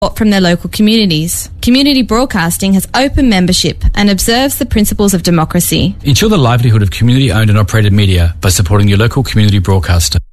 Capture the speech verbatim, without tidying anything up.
from their local communities. Community broadcasting has open membership and observes the principles of democracy. Ensure the livelihood of community-owned and operated media by supporting your local community broadcaster.